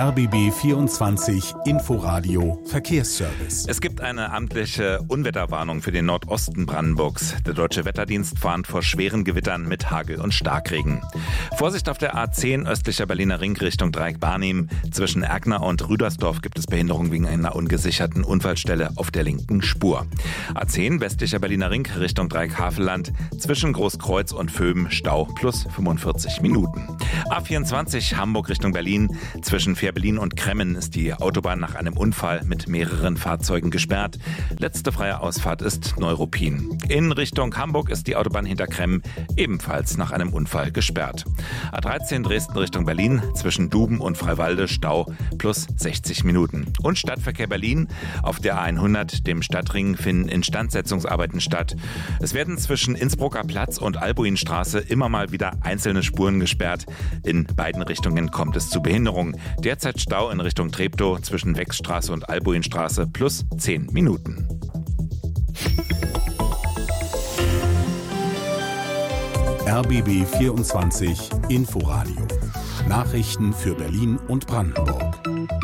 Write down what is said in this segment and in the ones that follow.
RBB 24 Inforadio Verkehrsservice. Es gibt eine amtliche Unwetterwarnung für den Nordosten Brandenburgs. Der Deutsche Wetterdienst warnt vor schweren Gewittern mit Hagel und Starkregen. Vorsicht auf der A10 östlicher Berliner Ring Richtung Dreieck-Barnim. Zwischen Erkner und Rüdersdorf gibt es Behinderung wegen einer ungesicherten Unfallstelle auf der linken Spur. A10 westlicher Berliner Ring Richtung Dreieck-Havelland. Zwischen Großkreuz und Vöben Stau plus 45 Minuten. A24 Hamburg Richtung Berlin. Zwischen Fährberlin und Kremmen ist die Autobahn nach einem Unfall mit mehreren Fahrzeugen gesperrt. Letzte freie Ausfahrt ist Neuruppin. In Richtung Hamburg ist die Autobahn hinter Kremmen ebenfalls nach einem Unfall gesperrt. A13 Dresden Richtung Berlin, zwischen Duben und Freiwalde Stau plus 60 Minuten. Und Stadtverkehr Berlin. Auf der A100, dem Stadtring, finden Instandsetzungsarbeiten statt. Es werden zwischen Innsbrucker Platz und Albuinstraße immer mal wieder einzelne Spuren gesperrt. In beiden Richtungen kommt es zu Behinderung. Derzeit Stau in Richtung Treptow zwischen Wechsstraße und Albuinstraße plus 10 Minuten. RBB 24 Inforadio. Nachrichten für Berlin und Brandenburg.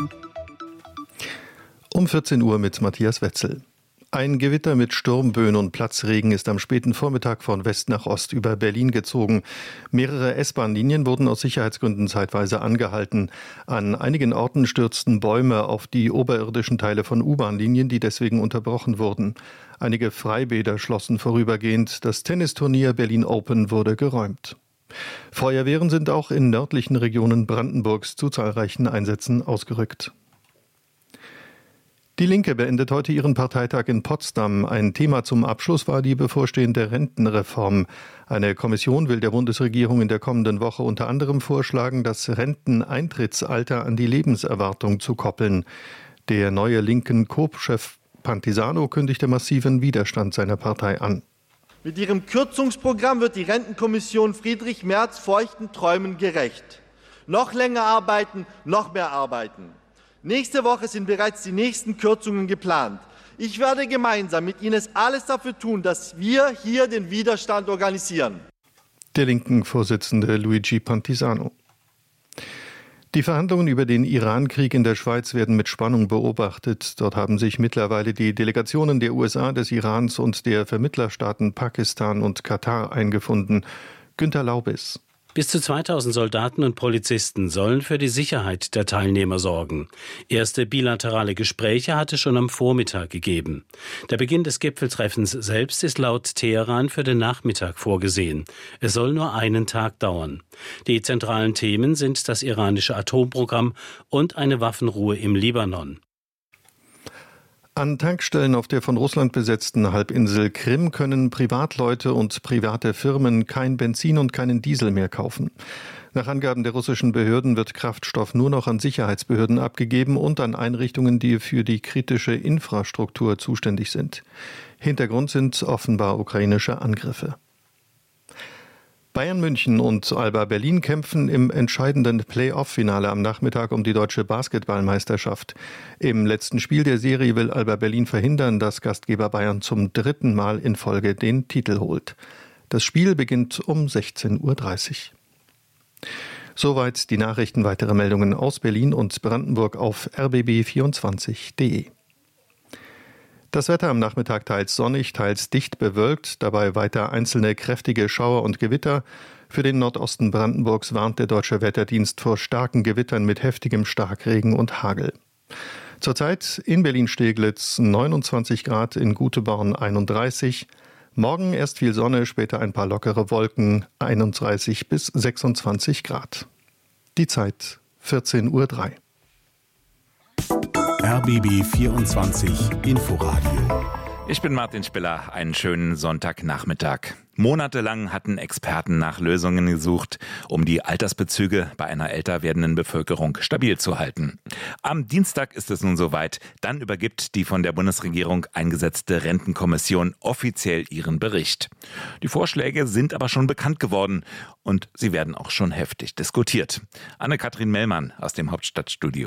Um 14 Uhr mit Matthias Wetzel. Ein Gewitter mit Sturmböen und Platzregen ist am späten Vormittag von West nach Ost über Berlin gezogen. Mehrere S-Bahn-Linien wurden aus Sicherheitsgründen zeitweise angehalten. An einigen Orten stürzten Bäume auf die oberirdischen Teile von U-Bahn-Linien, die deswegen unterbrochen wurden. Einige Freibäder schlossen vorübergehend. Das Tennisturnier Berlin Open wurde geräumt. Feuerwehren sind auch in nördlichen Regionen Brandenburgs zu zahlreichen Einsätzen ausgerückt. Die Linke beendet heute ihren Parteitag in Potsdam. Ein Thema zum Abschluss war die bevorstehende Rentenreform. Eine Kommission will der Bundesregierung in der kommenden Woche unter anderem vorschlagen, das Renteneintrittsalter an die Lebenserwartung zu koppeln. Der neue linken Coop-Chef Pantisano kündigte massiven Widerstand seiner Partei an. Mit ihrem Kürzungsprogramm wird die Rentenkommission Friedrich Merz feuchten Träumen gerecht. Noch länger arbeiten, noch mehr arbeiten. Nächste Woche sind bereits die nächsten Kürzungen geplant. Ich werde gemeinsam mit Ihnen alles dafür tun, dass wir hier den Widerstand organisieren. Der linken Vorsitzende Luigi Pantisano. Die Verhandlungen über den Iran-Krieg in der Schweiz werden mit Spannung beobachtet. Dort haben sich mittlerweile die Delegationen der USA, des Irans und der Vermittlerstaaten Pakistan und Katar eingefunden. Günter Laubis. Bis zu 2000 Soldaten und Polizisten sollen für die Sicherheit der Teilnehmer sorgen. Erste bilaterale Gespräche hatte schon am Vormittag gegeben. Der Beginn des Gipfeltreffens selbst ist laut Teheran für den Nachmittag vorgesehen. Es soll nur einen Tag dauern. Die zentralen Themen sind das iranische Atomprogramm und eine Waffenruhe im Libanon. An Tankstellen auf der von Russland besetzten Halbinsel Krim können Privatleute und private Firmen kein Benzin und keinen Diesel mehr kaufen. Nach Angaben der russischen Behörden wird Kraftstoff nur noch an Sicherheitsbehörden abgegeben und an Einrichtungen, die für die kritische Infrastruktur zuständig sind. Hintergrund sind offenbar ukrainische Angriffe. Bayern München und Alba Berlin kämpfen im entscheidenden Play-off-Finale am Nachmittag um die deutsche Basketballmeisterschaft. Im letzten Spiel der Serie will Alba Berlin verhindern, dass Gastgeber Bayern zum 3. Mal in Folge den Titel holt. Das Spiel beginnt um 16:30 Uhr. Soweit die Nachrichten. Weitere Meldungen aus Berlin und Brandenburg auf rbb24.de. Das Wetter am Nachmittag teils sonnig, teils dicht bewölkt, dabei weiter einzelne kräftige Schauer und Gewitter. Für den Nordosten Brandenburgs warnt der Deutsche Wetterdienst vor starken Gewittern mit heftigem Starkregen und Hagel. Zurzeit in Berlin-Steglitz 29 Grad, in Guteborn 31. Morgen erst viel Sonne, später ein paar lockere Wolken, 31 bis 26 Grad. Die Zeit 14:03 Uhr. RBB 24 Inforadio. Ich bin Martin Spiller. Einen schönen Sonntagnachmittag. Monatelang hatten Experten nach Lösungen gesucht, um die Altersbezüge bei einer älter werdenden Bevölkerung stabil zu halten. Am Dienstag ist es nun soweit. Dann übergibt die von der Bundesregierung eingesetzte Rentenkommission offiziell ihren Bericht. Die Vorschläge sind aber schon bekannt geworden und sie werden auch schon heftig diskutiert. Anne-Kathrin Mellmann aus dem Hauptstadtstudio.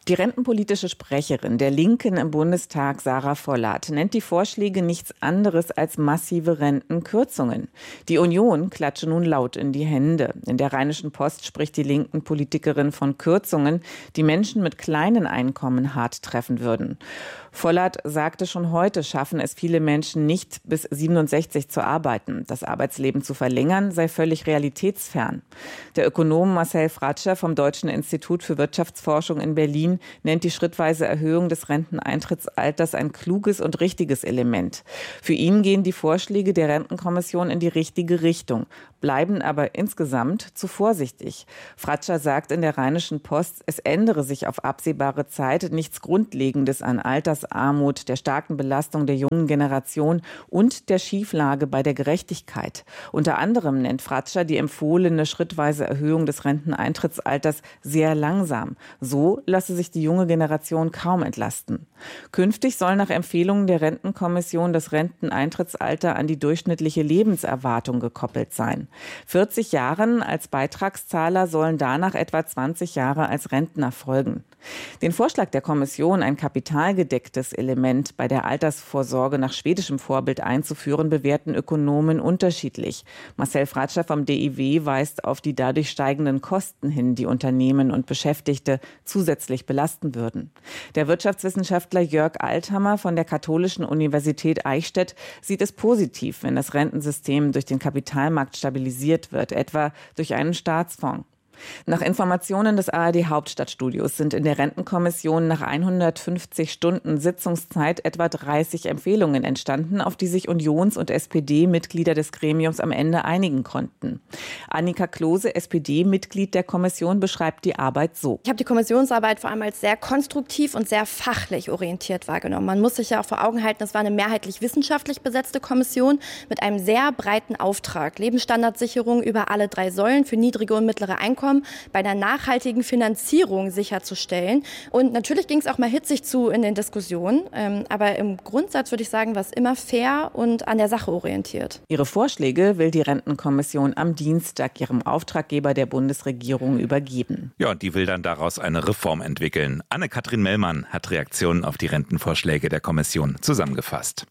Die rentenpolitische Sprecherin der Linken im Bundestag, Sarah Vollert, nennt die Vorschläge nichts anderes als massive Rentenkürzungen. Die Union klatsche nun laut in die Hände. In der Rheinischen Post spricht die linken Politikerin von Kürzungen, die Menschen mit kleinen Einkommen hart treffen würden. Vollert sagte, schon heute schaffen es viele Menschen nicht, bis 67 zu arbeiten. Das Arbeitsleben zu verlängern sei völlig realitätsfern. Der Ökonom Marcel Fratscher vom Deutschen Institut für Wirtschaftsforschung in Berlin nennt die schrittweise Erhöhung des Renteneintrittsalters ein kluges und richtiges Element. Für ihn gehen die Vorschläge der Rentenkommission in die richtige Richtung, bleiben aber insgesamt zu vorsichtig. Fratscher sagt in der Rheinischen Post, es ändere sich auf absehbare Zeit nichts Grundlegendes an Altersarmut, der starken Belastung der jungen Generation und der Schieflage bei der Gerechtigkeit. Unter anderem nennt Fratscher die empfohlene schrittweise Erhöhung des Renteneintrittsalters sehr langsam. So lasse sich die junge Generation kaum entlasten. Künftig soll nach Empfehlungen der Rentenkommission das Renteneintrittsalter an die durchschnittliche Lebenserwartung gekoppelt sein. 40 Jahren als Beitragszahler sollen danach etwa 20 Jahre als Rentner folgen. Den Vorschlag der Kommission, ein kapitalgedecktes Element bei der Altersvorsorge nach schwedischem Vorbild einzuführen, bewerten Ökonomen unterschiedlich. Marcel Fratscher vom DIW weist auf die dadurch steigenden Kosten hin, die Unternehmen und Beschäftigte zusätzlich belasten würden. Der Wirtschaftswissenschaftler Jörg Althammer von der Katholischen Universität Eichstätt sieht es positiv, wenn das Rentensystem durch den Kapitalmarkt stabilisiert wird, etwa durch einen Staatsfonds. Nach Informationen des ARD-Hauptstadtstudios sind in der Rentenkommission nach 150 Stunden Sitzungszeit etwa 30 Empfehlungen entstanden, auf die sich Unions- und SPD-Mitglieder des Gremiums am Ende einigen konnten. Annika Klose, SPD-Mitglied der Kommission, beschreibt die Arbeit so. Ich habe die Kommissionsarbeit vor allem als sehr konstruktiv und sehr fachlich orientiert wahrgenommen. Man muss sich ja auch vor Augen halten, es war eine mehrheitlich wissenschaftlich besetzte Kommission mit einem sehr breiten Auftrag. Lebensstandardsicherung über alle 3 Säulen für niedrige und mittlere Einkommen bei einer nachhaltigen Finanzierung sicherzustellen. Und natürlich ging es auch mal hitzig zu in den Diskussionen. Aber im Grundsatz würde ich sagen, war es immer fair und an der Sache orientiert. Ihre Vorschläge will die Rentenkommission am Dienstag ihrem Auftraggeber der Bundesregierung übergeben. Ja, und die will dann daraus eine Reform entwickeln. Anne-Kathrin Mellmann hat Reaktionen auf die Rentenvorschläge der Kommission zusammengefasst.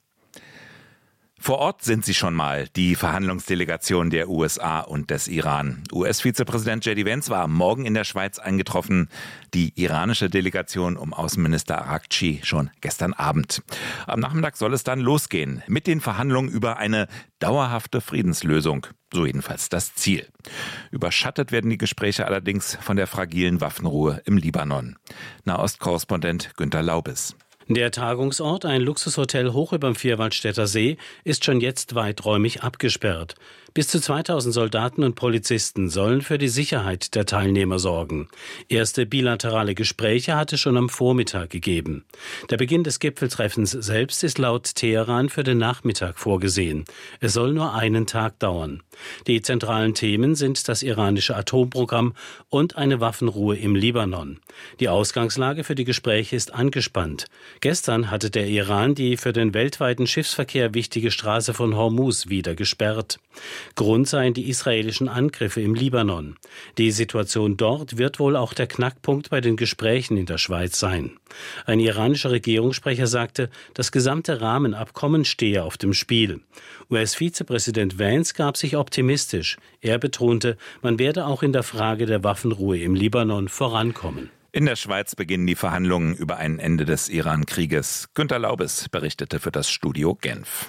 Vor Ort sind sie schon mal, die Verhandlungsdelegation der USA und des Iran. US-Vizepräsident J.D. Vance war morgen in der Schweiz eingetroffen, die iranische Delegation um Außenminister Araghchi schon gestern Abend. Am Nachmittag soll es dann losgehen mit den Verhandlungen über eine dauerhafte Friedenslösung. So jedenfalls das Ziel. Überschattet werden die Gespräche allerdings von der fragilen Waffenruhe im Libanon. Nahostkorrespondent Günter Laubes. Der Tagungsort, ein Luxushotel hoch überm Vierwaldstätter See, ist schon jetzt weiträumig abgesperrt. Bis zu 2000 Soldaten und Polizisten sollen für die Sicherheit der Teilnehmer sorgen. Erste bilaterale Gespräche hat es schon am Vormittag gegeben. Der Beginn des Gipfeltreffens selbst ist laut Teheran für den Nachmittag vorgesehen. Es soll nur einen Tag dauern. Die zentralen Themen sind das iranische Atomprogramm und eine Waffenruhe im Libanon. Die Ausgangslage für die Gespräche ist angespannt. Gestern hatte der Iran die für den weltweiten Schiffsverkehr wichtige Straße von Hormuz wieder gesperrt. Grund seien die israelischen Angriffe im Libanon. Die Situation dort wird wohl auch der Knackpunkt bei den Gesprächen in der Schweiz sein. Ein iranischer Regierungssprecher sagte, das gesamte Rahmenabkommen stehe auf dem Spiel. US-Vizepräsident Vance gab sich optimistisch. Er betonte, man werde auch in der Frage der Waffenruhe im Libanon vorankommen. In der Schweiz beginnen die Verhandlungen über ein Ende des Iran-Krieges. Günter Laubes berichtete für das Studio Genf.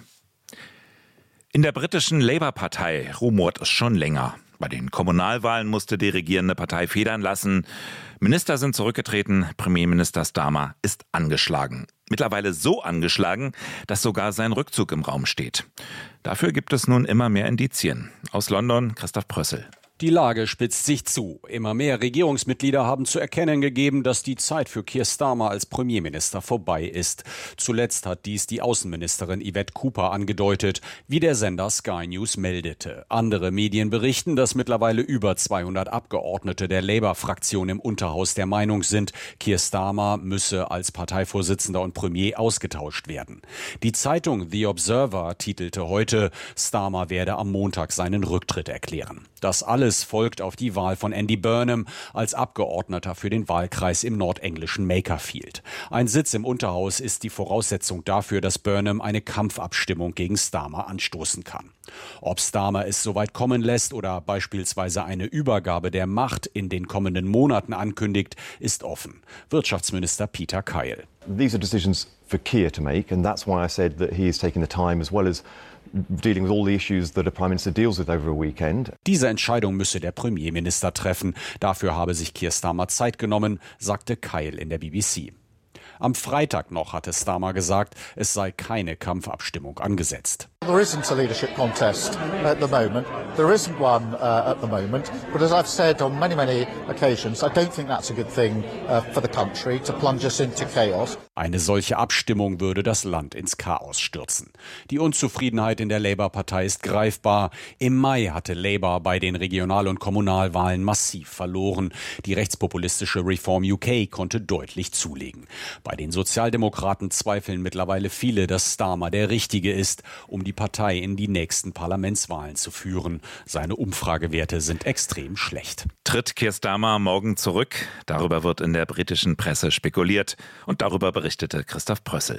In der britischen Labour-Partei rumort es schon länger. Bei den Kommunalwahlen musste die regierende Partei federn lassen. Minister sind zurückgetreten, Premierminister Starmer ist angeschlagen. Mittlerweile so angeschlagen, dass sogar sein Rückzug im Raum steht. Dafür gibt es nun immer mehr Indizien. Aus London, Christoph Prössel. Die Lage spitzt sich zu. Immer mehr Regierungsmitglieder haben zu erkennen gegeben, dass die Zeit für Keir Starmer als Premierminister vorbei ist. Zuletzt hat dies die Außenministerin Yvette Cooper angedeutet, wie der Sender Sky News meldete. Andere Medien berichten, dass mittlerweile über 200 Abgeordnete der Labour-Fraktion im Unterhaus der Meinung sind, Keir Starmer müsse als Parteivorsitzender und Premier ausgetauscht werden. Die Zeitung The Observer titelte heute, Starmer werde am Montag seinen Rücktritt erklären. Das alles Alles folgt auf die Wahl von Andy Burnham als Abgeordneter für den Wahlkreis im nordenglischen Makerfield. Ein Sitz im Unterhaus ist die Voraussetzung dafür, dass Burnham eine Kampfabstimmung gegen Starmer anstoßen kann. Ob Starmer es soweit kommen lässt oder beispielsweise eine Übergabe der Macht in den kommenden Monaten ankündigt, ist offen. Wirtschaftsminister Peter Kyle. These are decisions for Keir to make, and that's why I said that he is taking the time, as well as dealing with all the issues that a Prime Minister deals with over a weekend. Diese Entscheidung müsse der Premierminister treffen. Dafür habe sich Keir Starmer Zeit genommen, sagte Kyle in der BBC. Am Freitag noch hatte Starmer gesagt, es sei keine Kampfabstimmung angesetzt. There isn't a leadership contest at the moment. There isn't one at the moment. But as I've said on many occasions, I don't think that's a good thing for the country to plunge us into chaos. Eine solche Abstimmung würde das Land ins Chaos stürzen. Die Unzufriedenheit in der Labour-Partei ist greifbar. Im Mai hatte Labour bei den Regional- und Kommunalwahlen massiv verloren. Die rechtspopulistische Reform UK konnte deutlich zulegen. Bei den Sozialdemokraten zweifeln mittlerweile viele, dass Starmer der Richtige ist, um die Partei in die nächsten Parlamentswahlen zu führen. Seine Umfragewerte sind extrem schlecht. Tritt Keir Starmer morgen zurück? Darüber wird in der britischen Presse spekuliert. Und darüber berichtete Christoph Prössel.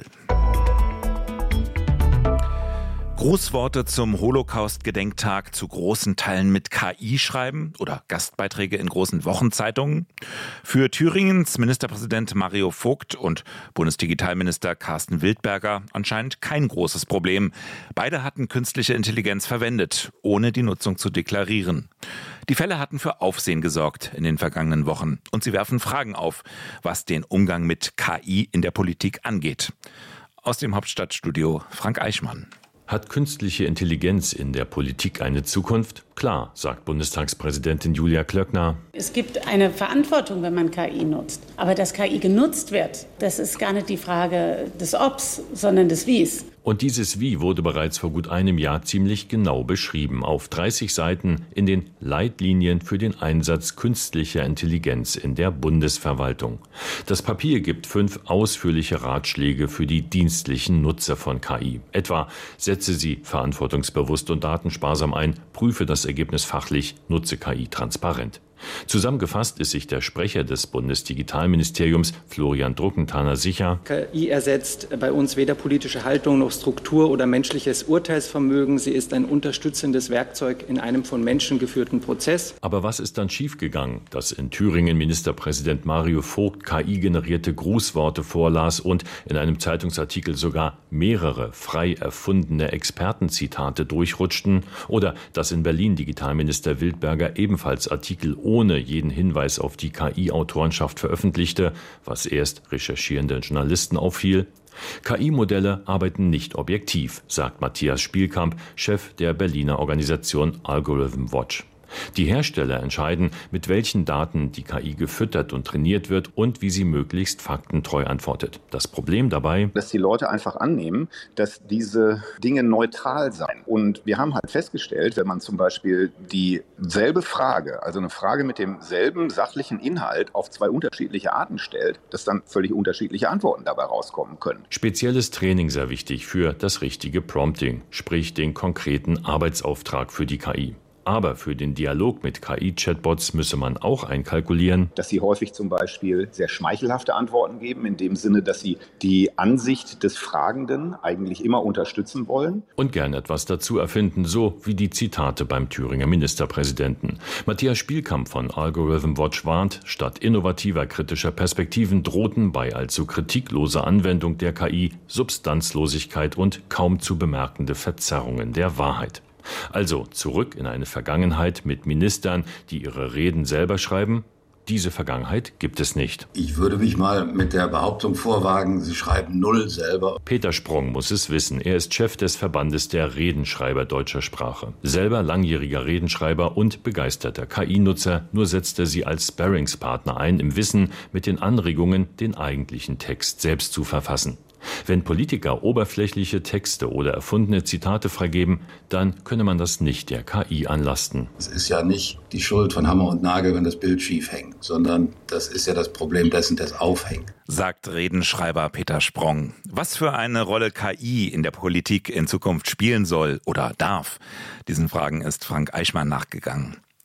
Grußworte zum Holocaust-Gedenktag zu großen Teilen mit KI schreiben oder Gastbeiträge in großen Wochenzeitungen? Für Thüringens Ministerpräsident Mario Vogt und Bundesdigitalminister Carsten Wildberger anscheinend kein großes Problem. Beide hatten künstliche Intelligenz verwendet, ohne die Nutzung zu deklarieren. Die Fälle hatten für Aufsehen gesorgt in den vergangenen Wochen und sie werfen Fragen auf, was den Umgang mit KI in der Politik angeht. Aus dem Hauptstadtstudio Frank Eichmann. Hat künstliche Intelligenz in der Politik eine Zukunft? Klar, sagt Bundestagspräsidentin Julia Klöckner. Es gibt eine Verantwortung, wenn man KI nutzt. Aber dass KI genutzt wird, das ist gar nicht die Frage des Obs, sondern des Wies. Und dieses Wie wurde bereits vor gut einem Jahr ziemlich genau beschrieben. Auf 30 Seiten in den Leitlinien für den Einsatz künstlicher Intelligenz in der Bundesverwaltung. Das Papier gibt 5 ausführliche Ratschläge für die dienstlichen Nutzer von KI. Etwa: setze sie verantwortungsbewusst und datensparsam ein, prüfe das Ergebnis fachlich, nutze KI transparent. Zusammengefasst ist sich der Sprecher des Bundesdigitalministeriums, Florian Druckenthaler, sicher: KI ersetzt bei uns weder politische Haltung noch Struktur oder menschliches Urteilsvermögen. Sie ist ein unterstützendes Werkzeug in einem von Menschen geführten Prozess. Aber was ist dann schiefgegangen, dass in Thüringen Ministerpräsident Mario Vogt KI-generierte Grußworte vorlas und in einem Zeitungsartikel sogar mehrere frei erfundene Expertenzitate durchrutschten? Oder dass in Berlin Digitalminister Wildberger ebenfalls Artikel ohne jeden Hinweis auf die KI-Autorenschaft veröffentlichte, was erst recherchierenden Journalisten auffiel? KI-Modelle arbeiten nicht objektiv, sagt Matthias Spielkamp, Chef der Berliner Organisation Algorithm Watch. Die Hersteller entscheiden, mit welchen Daten die KI gefüttert und trainiert wird und wie sie möglichst faktentreu antwortet. Das Problem dabei: dass die Leute einfach annehmen, dass diese Dinge neutral seien. Und wir haben halt festgestellt, wenn man zum Beispiel dieselbe Frage, also eine Frage mit demselben sachlichen Inhalt auf 2 unterschiedliche Arten stellt, dass dann völlig unterschiedliche Antworten dabei rauskommen können. Spezielles Training sei wichtig für das richtige Prompting, sprich den konkreten Arbeitsauftrag für die KI. Aber für den Dialog mit KI-Chatbots müsse man auch einkalkulieren, dass sie häufig zum Beispiel sehr schmeichelhafte Antworten geben, in dem Sinne, dass sie die Ansicht des Fragenden eigentlich immer unterstützen wollen. Und gern etwas dazu erfinden, so wie die Zitate beim Thüringer Ministerpräsidenten. Matthias Spielkamp von Algorithm Watch warnt, statt innovativer kritischer Perspektiven drohten bei allzu kritikloser Anwendung der KI Substanzlosigkeit und kaum zu bemerkende Verzerrungen der Wahrheit. Also zurück in eine Vergangenheit mit Ministern, die ihre Reden selber schreiben? Diese Vergangenheit gibt es nicht. Ich würde mich mal mit der Behauptung vorwagen, sie schreiben null selber. Peter Sprong muss es wissen. Er ist Chef des Verbandes der Redenschreiber deutscher Sprache. Selber langjähriger Redenschreiber und begeisterter KI-Nutzer, nur setzt er sie als Sparringspartner ein, im Wissen, mit den Anregungen, den eigentlichen Text selbst zu verfassen. Wenn Politiker oberflächliche Texte oder erfundene Zitate freigeben, dann könne man das nicht der KI anlasten. Es ist ja nicht die Schuld von Hammer und Nagel, wenn das Bild schief hängt, sondern das ist ja das Problem dessen, das aufhängt. Sagt Redenschreiber Peter Sprong. Was für eine Rolle KI in der Politik in Zukunft spielen soll oder darf, diesen Fragen ist Frank Eichmann nachgegangen.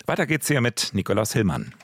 Weiter geht's hier mit Nikolaus Hillmann.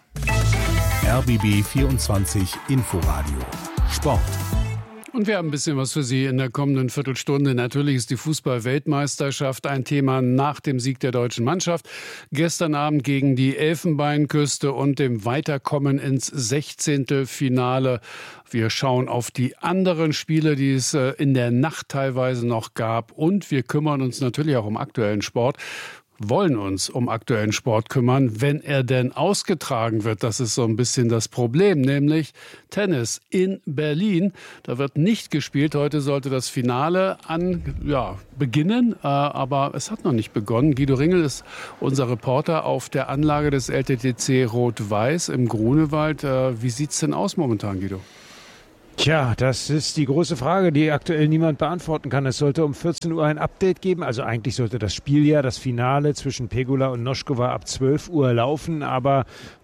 RBB 24 Inforadio Sport. Und wir haben ein bisschen was für Sie in der kommenden Viertelstunde. Natürlich ist die Fußball-Weltmeisterschaft ein Thema nach dem Sieg der deutschen Mannschaft. Gestern Abend gegen die Elfenbeinküste und dem Weiterkommen ins 16. Finale. Wir schauen auf die anderen Spiele, die es in der Nacht teilweise noch gab. Und wir kümmern uns natürlich auch um aktuellen Sport. Wollen uns um aktuellen Sport kümmern, wenn er denn ausgetragen wird. Das ist so ein bisschen das Problem, nämlich Tennis in Berlin. Da wird nicht gespielt. Heute sollte das Finale beginnen, aber es hat noch nicht begonnen. Guido Ringel ist unser Reporter auf der Anlage des LTTC Rot-Weiß im Grunewald. Wie sieht's denn aus momentan, Guido? Tja, das ist die große Frage, die aktuell niemand beantworten kann. Es sollte um 14 Uhr ein Update geben. Also eigentlich sollte das Spiel das Finale zwischen Pegula und Noskova ab 12 Uhr laufen. Aber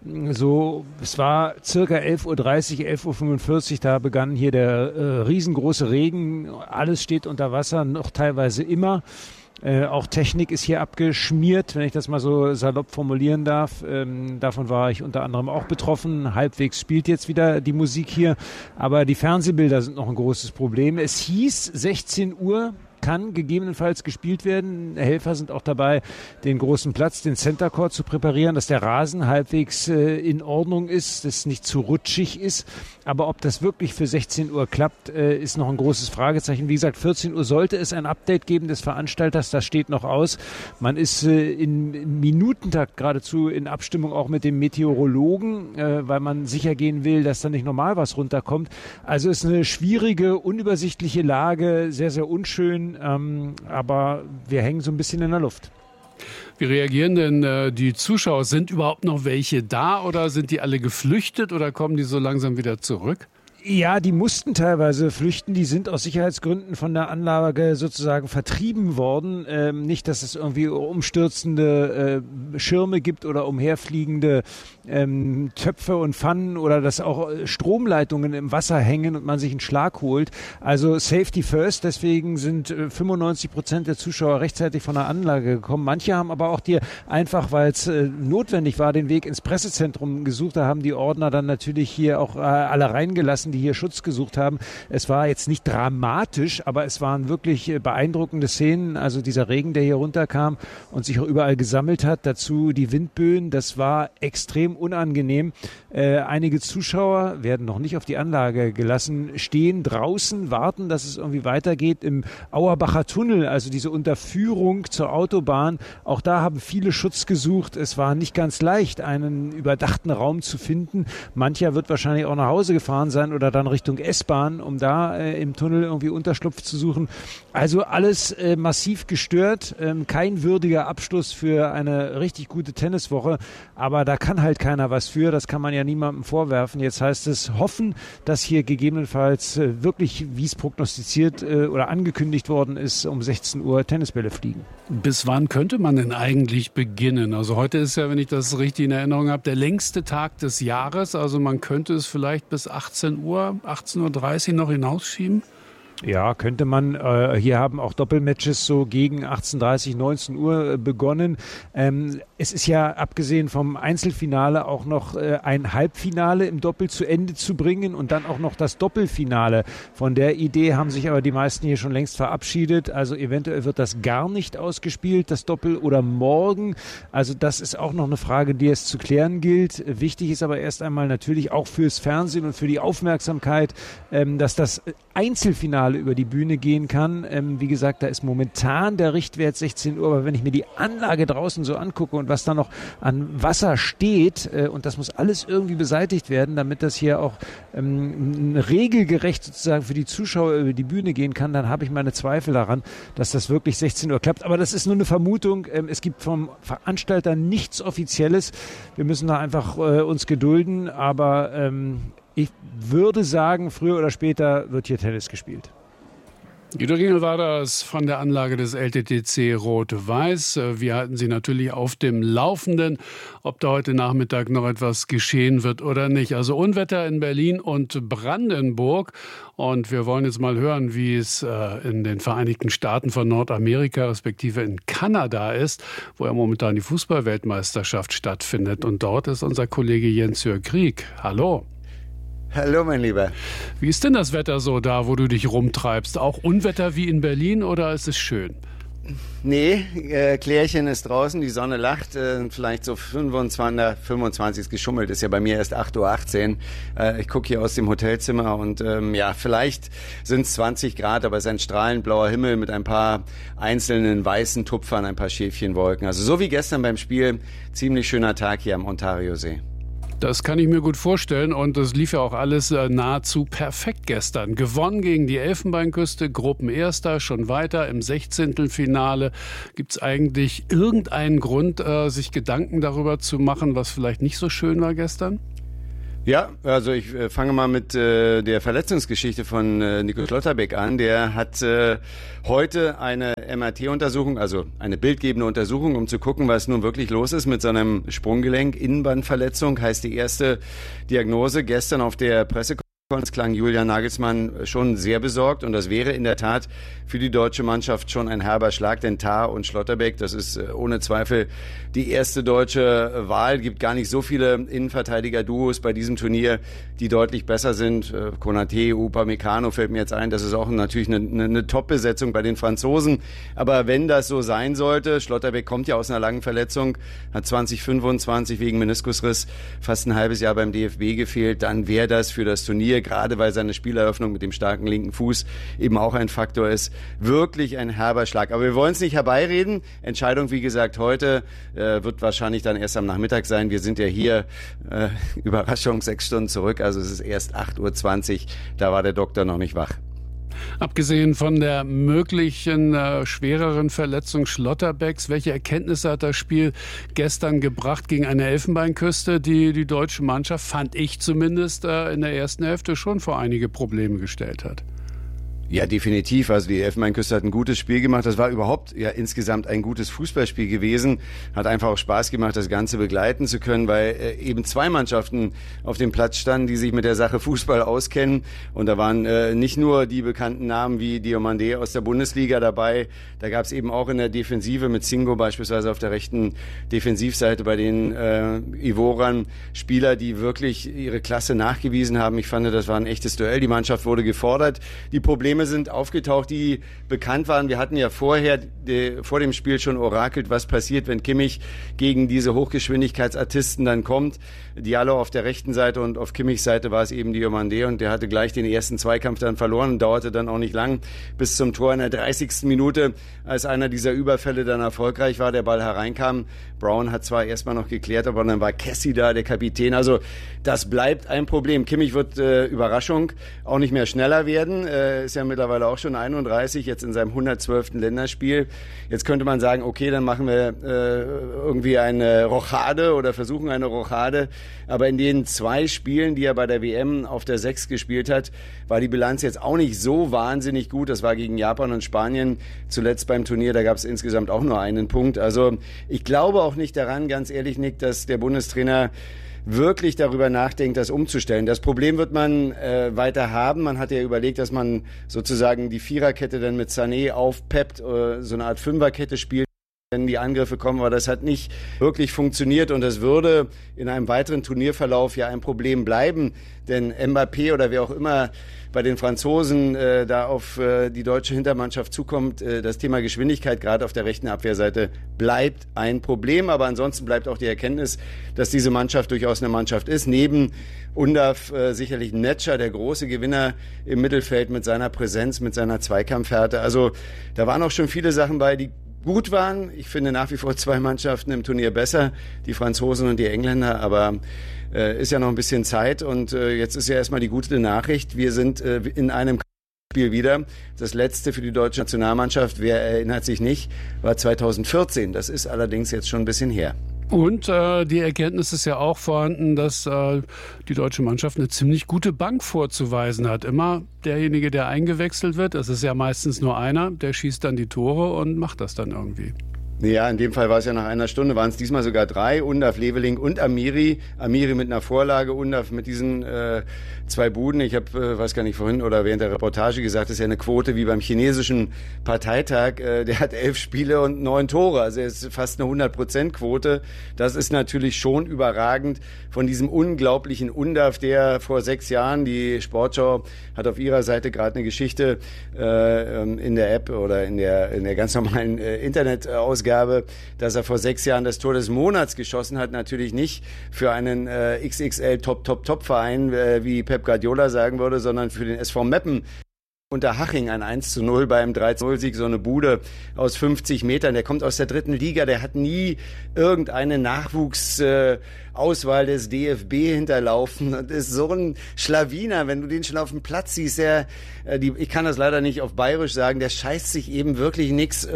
es war circa 11.30 Uhr, 11.45 Uhr, da begann hier der riesengroße Regen. Alles steht unter Wasser, noch teilweise immer. Auch Technik ist hier abgeschmiert, wenn ich das mal so salopp formulieren darf. Davon war ich unter anderem auch betroffen. Halbwegs spielt jetzt wieder die Musik hier, aber die Fernsehbilder sind noch ein großes Problem. Es hieß 16 Uhr. Kann gegebenenfalls gespielt werden. Helfer sind auch dabei, den großen Platz, den Center Court zu präparieren, dass der Rasen halbwegs in Ordnung ist, dass es nicht zu rutschig ist. Aber ob das wirklich für 16 Uhr klappt, ist noch ein großes Fragezeichen. Wie gesagt, 14 Uhr sollte es ein Update geben des Veranstalters, das steht noch aus. Man ist in Minutentakt geradezu in Abstimmung auch mit dem Meteorologen, weil man sicher gehen will, dass da nicht normal was runterkommt. Also ist eine schwierige, unübersichtliche Lage, sehr, sehr unschön. Aber wir hängen so ein bisschen in der Luft. Wie reagieren denn die Zuschauer? Sind überhaupt noch welche da oder sind die alle geflüchtet oder kommen die so langsam wieder zurück? Ja, die mussten teilweise flüchten. Die sind aus Sicherheitsgründen von der Anlage sozusagen vertrieben worden. Nicht, dass es irgendwie umstürzende Schirme gibt oder umherfliegende Töpfe und Pfannen oder dass auch Stromleitungen im Wasser hängen und man sich einen Schlag holt. Also Safety first. Deswegen sind 95% der Zuschauer rechtzeitig von der Anlage gekommen. Manche haben aber auch einfach, weil es notwendig war, den Weg ins Pressezentrum gesucht. Da haben die Ordner dann natürlich hier auch alle reingelassen, die hier Schutz gesucht haben. Es war jetzt nicht dramatisch, aber es waren wirklich beeindruckende Szenen. Also dieser Regen, der hier runterkam und sich auch überall gesammelt hat. Dazu die Windböen. Das war extrem unangenehm. Einige Zuschauer werden noch nicht auf die Anlage gelassen, stehen draußen, warten, dass es irgendwie weitergeht im Auerbacher Tunnel, also diese Unterführung zur Autobahn. Auch da haben viele Schutz gesucht. Es war nicht ganz leicht, einen überdachten Raum zu finden. Mancher wird wahrscheinlich auch nach Hause gefahren sein oder dann Richtung S-Bahn, um da im Tunnel irgendwie Unterschlupf zu suchen. Also alles massiv gestört. Kein würdiger Abschluss für eine richtig gute Tenniswoche. Aber da kann halt keiner was für. Das kann man ja niemandem vorwerfen. Jetzt heißt es hoffen, dass hier gegebenenfalls wirklich, wie es prognostiziert oder angekündigt worden ist, um 16 Uhr Tennisbälle fliegen. Bis wann könnte man denn eigentlich beginnen? Also heute ist ja, wenn ich das richtig in Erinnerung habe, der längste Tag des Jahres. Also man könnte es vielleicht bis 18 Uhr, 18.30 Uhr noch hinausschieben. Ja, könnte man. Hier haben auch Doppelmatches so gegen 18:30, 19 Uhr begonnen. Es ist ja abgesehen vom Einzelfinale auch noch ein Halbfinale im Doppel zu Ende zu bringen und dann auch noch das Doppelfinale. Von der Idee haben sich aber die meisten hier schon längst verabschiedet. Also eventuell wird das gar nicht ausgespielt, das Doppel, oder morgen. Also das ist auch noch eine Frage, die es zu klären gilt. Wichtig ist aber erst einmal natürlich auch fürs Fernsehen und für die Aufmerksamkeit, dass das Einzelfinale über die Bühne gehen kann. Wie gesagt, da ist momentan der Richtwert 16 Uhr, aber wenn ich mir die Anlage draußen so angucke und was da noch an Wasser steht, und das muss alles irgendwie beseitigt werden, damit das hier auch regelgerecht sozusagen für die Zuschauer über die Bühne gehen kann, dann habe ich meine Zweifel daran, dass das wirklich 16 Uhr klappt. Aber das ist nur eine Vermutung. Es gibt vom Veranstalter nichts Offizielles. Wir müssen da einfach uns gedulden, aber ich würde sagen, früher oder später wird hier Tennis gespielt. Guido Ringel war das von der Anlage des LTTC Rot-Weiß. Wir halten Sie natürlich auf dem Laufenden, ob da heute Nachmittag noch etwas geschehen wird oder nicht. Also Unwetter in Berlin und Brandenburg. Und wir wollen jetzt mal hören, wie es in den Vereinigten Staaten von Nordamerika, respektive in Kanada ist, wo ja momentan die Fußball-Weltmeisterschaft stattfindet. Und dort ist unser Kollege Jens-Jörg Krieg. Hallo. Hallo, mein Lieber. Wie ist denn das Wetter so da, wo du dich rumtreibst? Auch Unwetter wie in Berlin oder ist es schön? Nee, Klärchen ist draußen, die Sonne lacht, vielleicht so 25 ist geschummelt, ist ja bei mir erst 8:18 Uhr. Ich gucke hier aus dem Hotelzimmer und vielleicht sind es 20 Grad, aber es ist ein strahlend blauer Himmel mit ein paar einzelnen weißen Tupfern, ein paar Schäfchenwolken. Also so wie gestern beim Spiel, ziemlich schöner Tag hier am Ontario-See. Das kann ich mir gut vorstellen und das lief ja auch alles nahezu perfekt gestern. Gewonnen gegen die Elfenbeinküste, Gruppenerster, schon weiter im 16. Finale. Gibt es eigentlich irgendeinen Grund, sich Gedanken darüber zu machen, was vielleicht nicht so schön war gestern? Ja, also ich fange mal mit der Verletzungsgeschichte von Nico Schlotterbeck an. Der hat heute eine MRT-Untersuchung, also eine bildgebende Untersuchung, um zu gucken, was nun wirklich los ist mit seinem Sprunggelenk. Innenbandverletzung heißt die erste Diagnose. Gestern auf der Pressekonferenz klang Julian Nagelsmann schon sehr besorgt und das wäre in der Tat für die deutsche Mannschaft schon ein herber Schlag, denn Tah und Schlotterbeck, das ist ohne Zweifel die erste deutsche Wahl. Gibt gar nicht so viele Innenverteidiger-Duos bei diesem Turnier, die deutlich besser sind. Konaté, Upamecano fällt mir jetzt ein, das ist auch natürlich eine Top-Besetzung bei den Franzosen. Aber wenn das so sein sollte, Schlotterbeck kommt ja aus einer langen Verletzung, hat 2025 wegen Meniskusriss fast ein halbes Jahr beim DFB gefehlt, dann wäre das für das Turnier, gerade weil seine Spieleröffnung mit dem starken linken Fuß eben auch ein Faktor ist, wirklich ein herber Schlag. Aber wir wollen es nicht herbeireden. Entscheidung, wie gesagt, heute wird wahrscheinlich dann erst am Nachmittag sein. Wir sind ja hier, Überraschung, 6 Stunden zurück, also es ist erst 8:20 Uhr. Da war der Doktor noch nicht wach. Abgesehen von der möglichen schwereren Verletzung Schlotterbecks, welche Erkenntnisse hat das Spiel gestern gebracht gegen eine Elfenbeinküste, die die deutsche Mannschaft, fand ich zumindest, in der ersten Hälfte schon vor einige Probleme gestellt hat? Ja, definitiv. Also die Elfenbeinküste hat ein gutes Spiel gemacht. Das war überhaupt ja insgesamt ein gutes Fußballspiel gewesen. Hat einfach auch Spaß gemacht, das Ganze begleiten zu können, weil eben zwei Mannschaften auf dem Platz standen, die sich mit der Sache Fußball auskennen. Und da waren nicht nur die bekannten Namen wie Diomandé aus der Bundesliga dabei. Da gab es eben auch in der Defensive mit Singo beispielsweise auf der rechten Defensivseite bei den Ivorern Spieler, die wirklich ihre Klasse nachgewiesen haben. Ich fand, das war ein echtes Duell. Die Mannschaft wurde gefordert. Die Probleme sind aufgetaucht, die bekannt waren. Wir hatten ja vor dem Spiel schon orakelt, was passiert, wenn Kimmich gegen diese Hochgeschwindigkeitsartisten dann kommt. Diallo auf der rechten Seite und auf Kimmichs Seite war es eben Diomandé und der hatte gleich den ersten Zweikampf dann verloren und dauerte dann auch nicht lang bis zum Tor in der 30. Minute, als einer dieser Überfälle dann erfolgreich war, der Ball hereinkam. Brown hat zwar erstmal noch geklärt, aber dann war Cassie da, der Kapitän. Also das bleibt ein Problem. Kimmich wird, Überraschung, auch nicht mehr schneller werden. Ist ja mittlerweile auch schon 31, jetzt in seinem 112. Länderspiel. Jetzt könnte man sagen, okay, dann machen wir irgendwie eine Rochade oder versuchen eine Rochade. Aber in den 2 Spielen, die er bei der WM auf der 6 gespielt hat, war die Bilanz jetzt auch nicht so wahnsinnig gut. Das war gegen Japan und Spanien zuletzt beim Turnier. Da gab es insgesamt auch nur einen Punkt. Also ich glaube auch nicht daran, ganz ehrlich, Nick, dass der Bundestrainer wirklich darüber nachdenkt, das umzustellen. Das Problem wird man weiter haben. Man hat ja überlegt, dass man sozusagen die Viererkette dann mit Sané aufpeppt, so eine Art Fünferkette spielt, wenn die Angriffe kommen, aber das hat nicht wirklich funktioniert und das würde in einem weiteren Turnierverlauf ja ein Problem bleiben, denn Mbappé oder wer auch immer bei den Franzosen da auf die deutsche Hintermannschaft zukommt, das Thema Geschwindigkeit gerade auf der rechten Abwehrseite bleibt ein Problem, aber ansonsten bleibt auch die Erkenntnis, dass diese Mannschaft durchaus eine Mannschaft ist, neben Undav sicherlich Netscher, der große Gewinner im Mittelfeld mit seiner Präsenz, mit seiner Zweikampfhärte, also da waren auch schon viele Sachen bei, die gut waren. Ich finde nach wie vor 2 Mannschaften im Turnier besser, die Franzosen und die Engländer, aber ist ja noch ein bisschen Zeit und jetzt ist ja erstmal die gute Nachricht, wir sind in einem Spiel wieder. Das letzte für die deutsche Nationalmannschaft, wer erinnert sich nicht, war 2014. Das ist allerdings jetzt schon ein bisschen her. Und die Erkenntnis ist ja auch vorhanden, dass die deutsche Mannschaft eine ziemlich gute Bank vorzuweisen hat. Immer derjenige, der eingewechselt wird, das ist ja meistens nur einer, der schießt dann die Tore und macht das dann irgendwie. Ja, in dem Fall war es ja nach einer Stunde, waren es diesmal sogar 3, Undaf, Leveling und Amiri. Amiri mit einer Vorlage, Undaf mit diesen 2 Buden. Ich habe, weiß gar nicht, vorhin oder während der Reportage gesagt, das ist ja eine Quote wie beim chinesischen Parteitag. Der hat 11 Spiele und 9 Tore, also er ist fast eine 100%-Quote. Das ist natürlich schon überragend von diesem unglaublichen Undaf, der vor 6 Jahren, die Sportschau hat auf ihrer Seite gerade eine Geschichte in der App oder in der ganz normalen Internetausgabe, dass er vor 6 Jahren das Tor des Monats geschossen hat. Natürlich nicht für einen XXL Top-Verein, wie Pep Guardiola sagen würde, sondern für den SV Meppen. Unter Haching ein 1:0 beim 3:0-Sieg, so eine Bude aus 50 Metern. Der kommt aus der 3. Liga, der hat nie irgendeine Nachwuchsauswahl des DFB hinterlaufen und ist so ein Schlawiner, wenn du den schon auf dem Platz siehst. Ich kann das leider nicht auf Bayerisch sagen, der scheißt sich eben wirklich nix,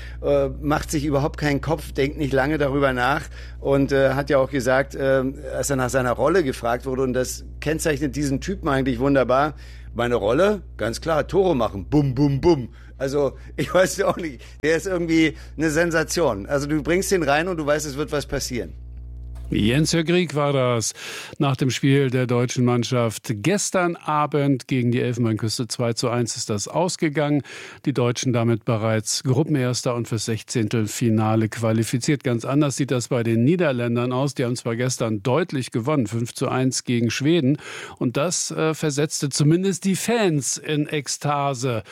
macht sich überhaupt keinen Kopf, denkt nicht lange darüber nach und hat ja auch gesagt, als er nach seiner Rolle gefragt wurde, und das kennzeichnet diesen Typen eigentlich wunderbar, meine Rolle, ganz klar, Tore machen, bum, bum, bum. Also, ich weiß auch nicht, der ist irgendwie eine Sensation. Also, du bringst den rein und du weißt, es wird was passieren. Jens-Jörg Rieck war das nach dem Spiel der deutschen Mannschaft. Gestern Abend gegen die Elfenbeinküste 2:1 ist das ausgegangen. Die Deutschen damit bereits Gruppenerster und fürs 16. Finale qualifiziert. Ganz anders sieht das bei den Niederländern aus. Die haben zwar gestern deutlich gewonnen, 5:1 gegen Schweden. Und das versetzte zumindest die Fans in Ekstase.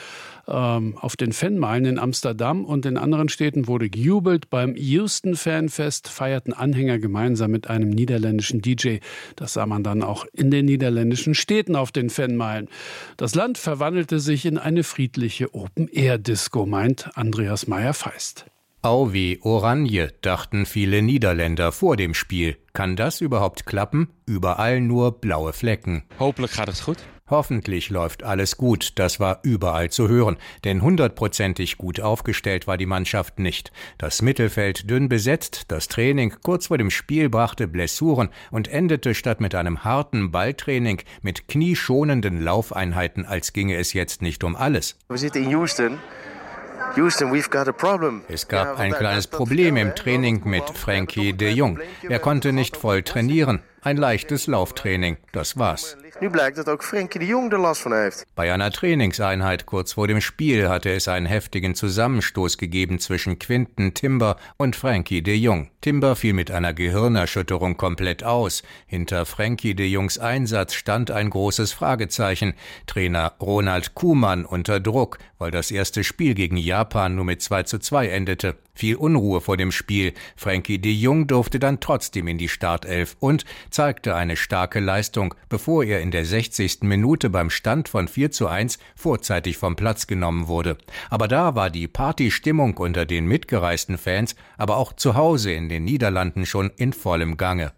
Auf den Fanmeilen in Amsterdam und in anderen Städten wurde gejubelt. Beim Houston Fanfest feierten Anhänger gemeinsam mit einem niederländischen DJ. Das sah man dann auch in den niederländischen Städten auf den Fanmeilen. Das Land verwandelte sich in eine friedliche Open-Air-Disco, meint Andreas Meyer-Feist. Au wie Oranje, dachten viele Niederländer vor dem Spiel. Kann das überhaupt klappen? Überall nur blaue Flecken. Hopelijk gaat het goed. Hoffentlich läuft alles gut, das war überall zu hören, denn 100%ig gut aufgestellt war die Mannschaft nicht. Das Mittelfeld dünn besetzt, das Training kurz vor dem Spiel brachte Blessuren und endete statt mit einem harten Balltraining mit knieschonenden Laufeinheiten, als ginge es jetzt nicht um alles. Wir sind in Houston. Houston, we've got a problem. Es gab ein kleines Problem im Training mit Frenkie de Jong. Er konnte nicht voll trainieren. Ein leichtes Lauftraining, das war's. Nu blijkt dat ook Frenkie de Jong er last van heeft. Bei einer Trainingseinheit kurz vor dem Spiel hatte es einen heftigen Zusammenstoß gegeben zwischen Quinten Timber und Frenkie de Jong. Timber fiel mit einer Gehirnerschütterung komplett aus. Hinter Frenkie de Jongs Einsatz stand ein großes Fragezeichen. Trainer Ronald Koeman unter Druck, weil das erste Spiel gegen Japan nur mit 2:2 endete. Viel Unruhe vor dem Spiel. Frenkie de Jong durfte dann trotzdem in die Startelf und zeigte eine starke Leistung, bevor er in der 60. Minute beim Stand von 4:1 vorzeitig vom Platz genommen wurde. Aber da war die Partystimmung unter den mitgereisten Fans, aber auch zu Hause in den Niederlanden schon in vollem Gange.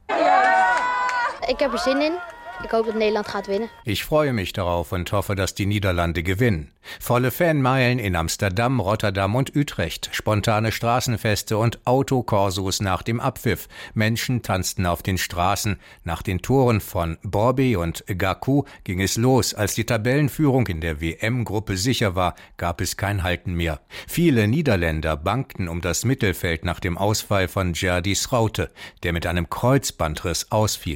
Ich habe Sinn in. Ich hoffe, dass Nederland gaat winnen. Ich freue mich darauf und hoffe, dass die Niederlande gewinnen. Volle Fanmeilen in Amsterdam, Rotterdam und Utrecht, spontane Straßenfeste und Autokorsos nach dem Abpfiff. Menschen tanzten auf den Straßen. Nach den Toren von Borby und Gaku ging es los. Als die Tabellenführung in der WM-Gruppe sicher war, gab es kein Halten mehr. Viele Niederländer bangten um das Mittelfeld nach dem Ausfall von Gerdy Schouten, der mit einem Kreuzbandriss ausfiel.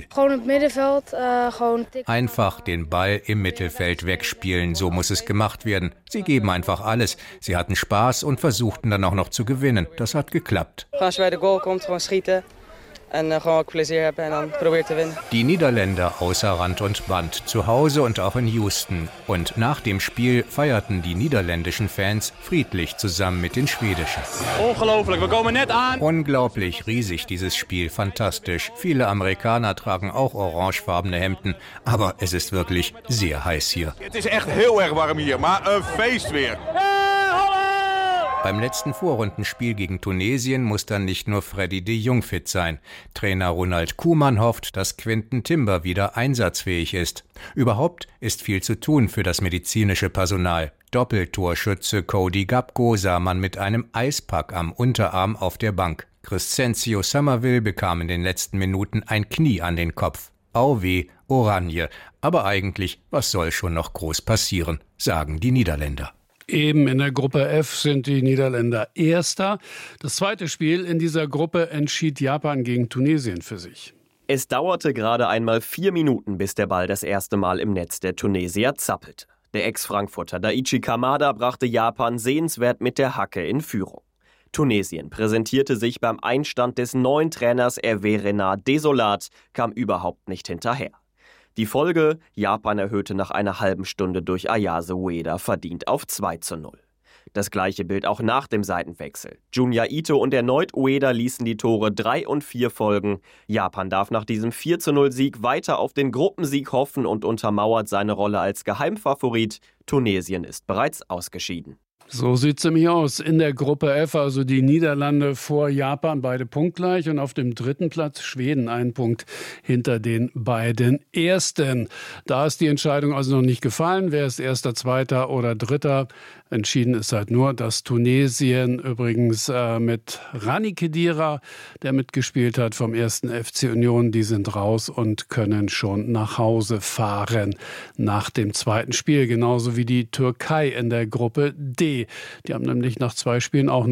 Einfach den Ball im Mittelfeld wegspielen, so muss es gemacht werden. Sie geben einfach alles. Sie hatten Spaß und versuchten dann auch noch zu gewinnen. Das hat geklappt. Als je bij de goal komt, gewoon schieten en gewoon ook plezier hebben en dan proberen te winnen. Die Niederländer außer Rand und Band, zu Hause und auch in Houston. Und nach dem Spiel feierten die niederländischen Fans friedlich zusammen mit den schwedischen. Ongelooflijk, wir kommen net aan. Unglaublich riesig dieses Spiel, fantastisch. Viele Amerikaner tragen auch orangefarbene Hemden, aber es ist wirklich sehr heiß hier. Het is echt heel erg warm hier, maar een feest weer. Beim letzten Vorrundenspiel gegen Tunesien muss dann nicht nur Freddy de Jong fit sein. Trainer Ronald Koeman hofft, dass Quinten Timber wieder einsatzfähig ist. Überhaupt ist viel zu tun für das medizinische Personal. Doppeltorschütze Cody Gakpo sah man mit einem Eispack am Unterarm auf der Bank. Crescencio Summerville bekam in den letzten Minuten ein Knie an den Kopf. Auweh, Oranje. Aber eigentlich, was soll schon noch groß passieren, sagen die Niederländer. Eben in der Gruppe F sind die Niederländer Erster. Das zweite Spiel in dieser Gruppe entschied Japan gegen Tunesien für sich. Es dauerte gerade einmal 4 Minuten, bis der Ball das erste Mal im Netz der Tunesier zappelte. Der Ex-Frankfurter Daichi Kamada brachte Japan sehenswert mit der Hacke in Führung. Tunesien präsentierte sich beim Einstand des neuen Trainers Hervé Renard desolat, kam überhaupt nicht hinterher. Die Folge: Japan erhöhte nach einer halben Stunde durch Ayase Ueda verdient auf 2:0. Das gleiche Bild auch nach dem Seitenwechsel. Junya Ito und erneut Ueda ließen die Tore 3 und 4 folgen. Japan darf nach diesem 4:0-Sieg weiter auf den Gruppensieg hoffen und untermauert seine Rolle als Geheimfavorit. Tunesien ist bereits ausgeschieden. So sieht es nämlich aus. In der Gruppe F, also die Niederlande vor Japan, beide punktgleich. Und auf dem dritten Platz Schweden, 1 Punkt hinter den beiden Ersten. Da ist die Entscheidung also noch nicht gefallen. Wer ist Erster, Zweiter oder Dritter? Entschieden ist halt nur, dass Tunesien übrigens mit Rani Khedira, der mitgespielt hat vom 1. FC Union, die sind raus und können schon nach Hause fahren nach dem zweiten Spiel. Genauso wie die Türkei in der Gruppe D. Die haben nämlich nach 2 Spielen auch